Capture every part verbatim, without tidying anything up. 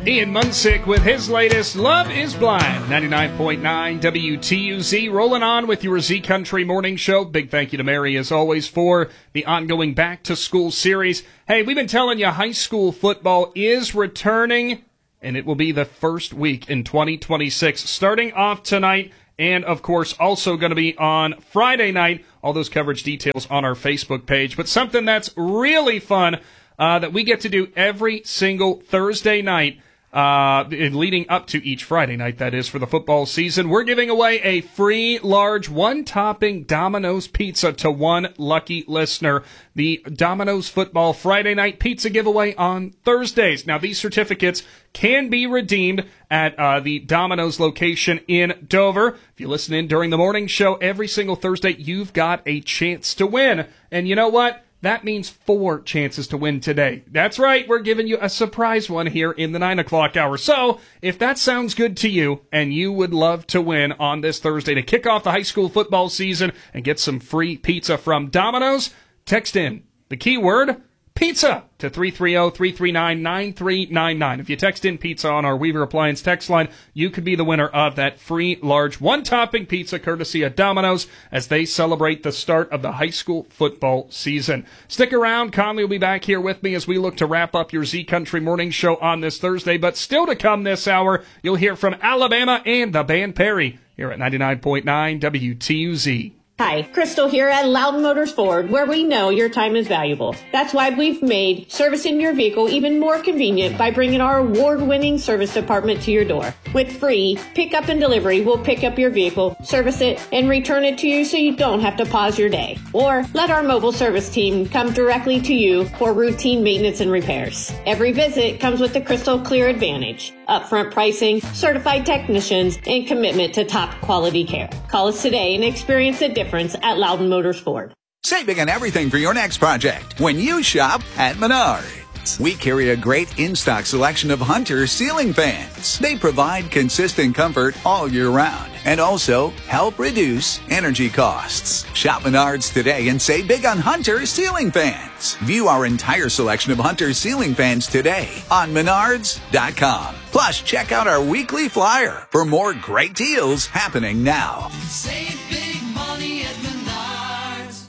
Ian Munsick with his latest Love is Blind. ninety-nine point nine W T U Z, rolling on with your Z Country Morning Show. Big thank you to Mary, as always, for the ongoing Back to School series. Hey, we've been telling you high school football is returning, and it will be the first week in twenty twenty-six, starting off tonight, and, of course, also going to be on Friday night. All those coverage details on our Facebook page. But something that's really fun uh, that we get to do every single Thursday night, Uh, leading up to each Friday night, that is, for the football season, we're giving away a free large one-topping Domino's pizza to one lucky listener. The Domino's Football Friday Night Pizza giveaway on Thursdays. Now, these certificates can be redeemed at uh, the Domino's location in Dover. If you listen in during the morning show every single Thursday, you've got a chance to win. And you know what? That means four chances to win today. That's right, we're giving you a surprise one here in the nine o'clock hour. So, if that sounds good to you, and you would love to win on this Thursday to kick off the high school football season and get some free pizza from Domino's, text in the keyword pizza to three three zero, three three nine, nine three nine nine. If you text in pizza on our Weaver Appliance text line, you could be the winner of that free large one-topping pizza courtesy of Domino's as they celebrate the start of the high school football season. Stick around. Conley will be back here with me as we look to wrap up your Z Country Morning Show on this Thursday. But still to come this hour, you'll hear from Alabama and the band Perry here at ninety-nine point nine W T U Z. Hi, Crystal here at Loudon Motors Ford, where we know your time is valuable. That's why we've made servicing your vehicle even more convenient by bringing our award-winning service department to your door. With free pickup and delivery, we'll pick up your vehicle, service it, and return it to you so you don't have to pause your day. Or let our mobile service team come directly to you for routine maintenance and repairs. Every visit comes with the Crystal Clear Advantage, upfront pricing, certified technicians, and commitment to top quality care. Call us today and experience the difference at Loudon Motors Ford. Saving on everything for your next project when you shop at Menards. We carry a great in-stock selection of Hunter ceiling fans. They provide consistent comfort all year round and also help reduce energy costs. Shop Menards today and save big on Hunter ceiling fans. View our entire selection of Hunter ceiling fans today on Menards dot com. Plus, check out our weekly flyer for more great deals happening now. Save big money at Menards.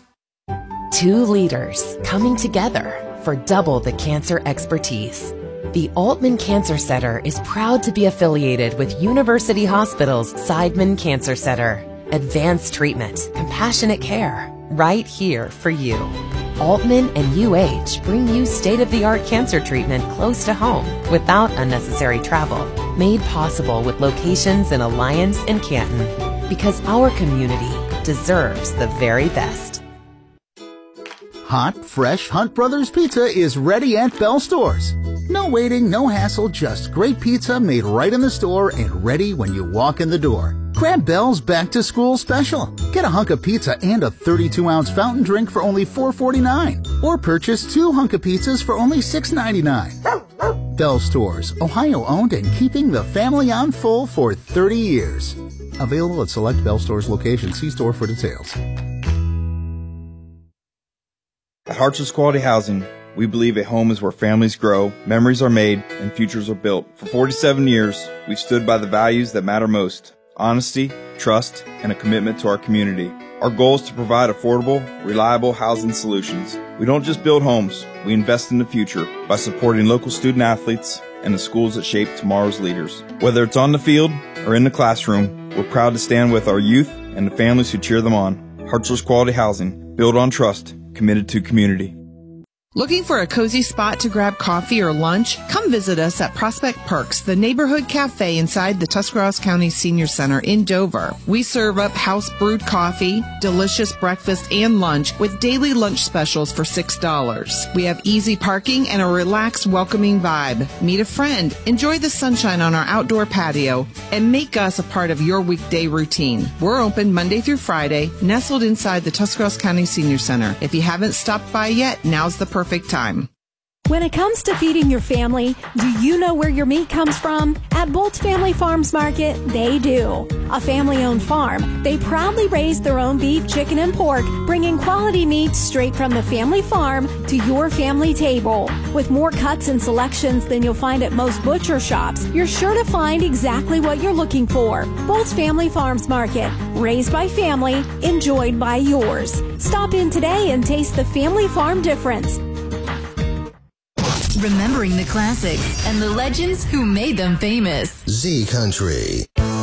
Two leaders coming together for double the cancer expertise. The Altman Cancer Center is proud to be affiliated with University Hospital's Seidman Cancer Center. Advanced treatment, compassionate care, right here for you. Altman and U H bring you state-of-the-art cancer treatment close to home without unnecessary travel. Made possible with locations in Alliance and Canton. Because our community deserves the very best. Hot, fresh Hunt Brothers Pizza is ready at Bell Stores. No waiting, no hassle, just great pizza made right in the store and ready when you walk in the door. Grab Bell's Back to School Special. Get a hunk of pizza and a thirty-two ounce fountain drink for only four forty-nine. Or purchase two hunk of pizzas for only six ninety-nine. Bell Stores, Ohio owned and keeping the family on full for thirty years. Available at select Bell Stores locations. See store for details. At Hartson's Quality Housing, we believe a home is where families grow, memories are made, and futures are built. For forty-seven years, we've stood by the values that matter most: honesty, trust, and a commitment to our community. Our goal is to provide affordable, reliable housing solutions. We don't just build homes, we invest in the future by supporting local student athletes and the schools that shape tomorrow's leaders. Whether it's on the field or in the classroom, we're proud to stand with our youth and the families who cheer them on. Hartson's Quality Housing, built on trust, committed to community. Looking for a cozy spot to grab coffee or lunch? Come visit us at Prospect Perks, the neighborhood cafe inside the Tuscarawas County Senior Center in Dover. We serve up house-brewed coffee, delicious breakfast and lunch with daily lunch specials for six dollars. We have easy parking and a relaxed, welcoming vibe. Meet a friend, enjoy the sunshine on our outdoor patio, and make us a part of your weekday routine. We're open Monday through Friday, nestled inside the Tuscarawas County Senior Center. If you haven't stopped by yet, now's the perfect time. When it comes to feeding your family, do you know where your meat comes from? At Bolt's Family Farms Market, they do. A family-owned farm, they proudly raise their own beef, chicken, and pork, bringing quality meats straight from the family farm to your family table. With more cuts and selections than you'll find at most butcher shops, you're sure to find exactly what you're looking for. Bolt's Family Farms Market, raised by family, enjoyed by yours. Stop in today and taste the family farm difference. Remembering the classics and the legends who made them famous. Z Country.